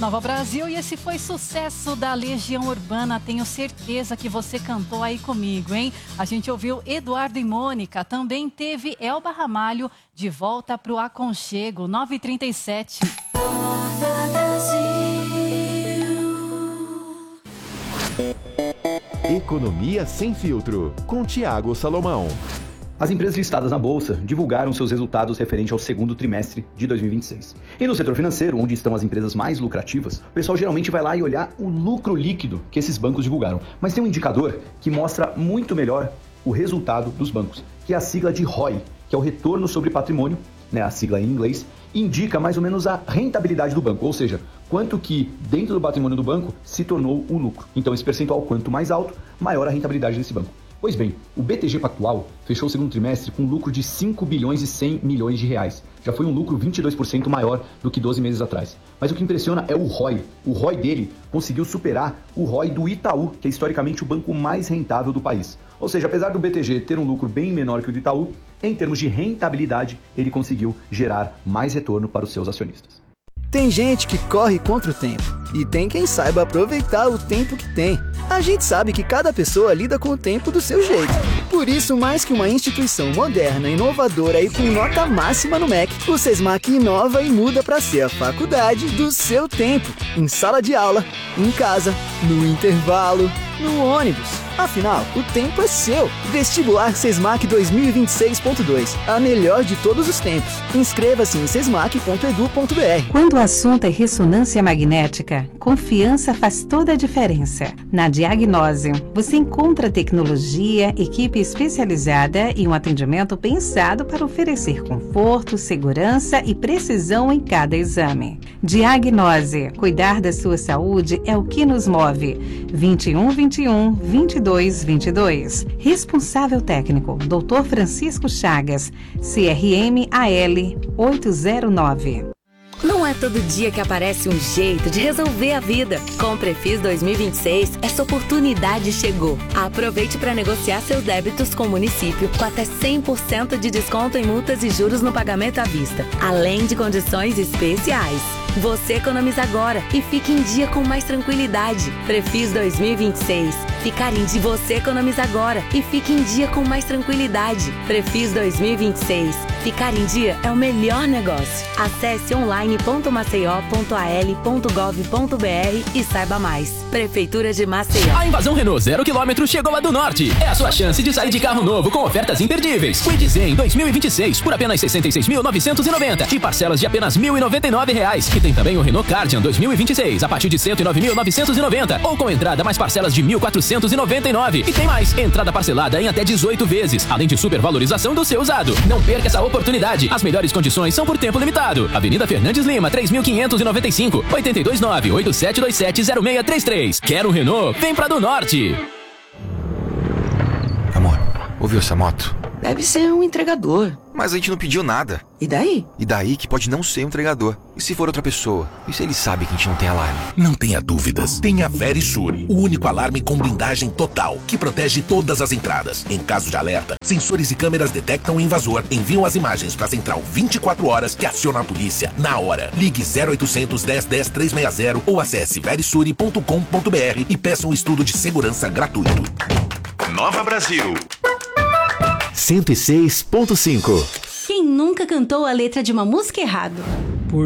Nova Brasil, e esse foi sucesso da Legião Urbana. Tenho certeza que você cantou aí comigo, hein? A gente ouviu Eduardo e Mônica, também teve Elba Ramalho, De Volta pro Aconchego, 9h37. Economia Sem Filtro, com Tiago Salomão. As empresas listadas na Bolsa divulgaram seus resultados referente ao segundo trimestre de 2026. E no setor financeiro, onde estão as empresas mais lucrativas, o pessoal geralmente vai lá e olhar o lucro líquido que esses bancos divulgaram. Mas tem um indicador que mostra muito melhor o resultado dos bancos, que é a sigla de ROI, que é o retorno sobre patrimônio, né, a sigla em inglês, indica mais ou menos a rentabilidade do banco, ou seja, quanto que dentro do patrimônio do banco se tornou o lucro. Então esse percentual quanto mais alto, maior a rentabilidade desse banco. Pois bem, o BTG Pactual fechou o segundo trimestre com um lucro de 5 bilhões e 100 milhões de reais. Já foi um lucro 22% maior do que 12 meses atrás. Mas o que impressiona é o ROI. O ROI dele conseguiu superar o ROI do Itaú, que é historicamente o banco mais rentável do país. Ou seja, apesar do BTG ter um lucro bem menor que o do Itaú, em termos de rentabilidade, ele conseguiu gerar mais retorno para os seus acionistas. Tem gente que corre contra o tempo e tem quem saiba aproveitar o tempo que tem. A gente sabe que cada pessoa lida com o tempo do seu jeito. Por isso, mais que uma instituição moderna, inovadora e com nota máxima no MEC, o Sesmac inova e muda para ser a faculdade do seu tempo. Em sala de aula, em casa, no intervalo, no ônibus. Afinal, o tempo é seu. Vestibular Sesmac 2026.2. A melhor de todos os tempos. Inscreva-se em sesmac.edu.br. Quando o assunto é ressonância magnética, confiança faz toda a diferença. Na Diagnose, você encontra tecnologia, equipe especializada e um atendimento pensado para oferecer conforto, segurança e precisão em cada exame. Diagnose. Cuidar da sua saúde é o que nos move. 2121-2222. Responsável técnico, Dr. Francisco Chagas, CRM AL 809. Não é todo dia que aparece um jeito de resolver a vida. Com o Prefis 2026, essa oportunidade chegou. Aproveite para negociar seus débitos com o município com até 100% de desconto em multas e juros no pagamento à vista, além de condições especiais. Você economiza agora e fique em dia com mais tranquilidade. Prefis 2026. Ficar em dia. Você economiza agora e fique em dia com mais tranquilidade. Prefis 2026. Ficar em dia é o melhor negócio. Acesse online.maceió.al.gov.br e saiba mais. Prefeitura de Maceió. A invasão Renault 0 km chegou a do Norte. É a sua chance de sair de carro novo com ofertas imperdíveis. Quid Zen 2026 por apenas R$ 66.990 e parcelas de apenas R$ 1.099. E tem também o Renault Cardian 2026 a partir de R$ 109.990 ou com entrada mais parcelas de R$ 1.499. E tem mais, entrada parcelada em até 18 vezes, além de supervalorização do seu usado. Não perca essa oportunidade. As melhores condições são por tempo limitado. Avenida Fernandes Lima, 3.595, 829-8727-0633. Quer um Renault? Vem pra do Norte. Amor, ouviu essa moto? Deve ser um entregador. Mas a gente não pediu nada. E daí? E daí que pode não ser um entregador. E se for outra pessoa? E se ele sabe que a gente não tem alarme? Não tenha dúvidas. Tenha Verisure, o único alarme com blindagem total, que protege todas as entradas. Em caso de alerta, sensores e câmeras detectam o invasor, enviam as imagens para a central 24 horas que aciona a polícia na hora. Ligue 0800 10 10 360 ou acesse verisure.com.br e peça um estudo de segurança gratuito. Nova Brasil 106.5. Quem nunca cantou a letra de uma música errado?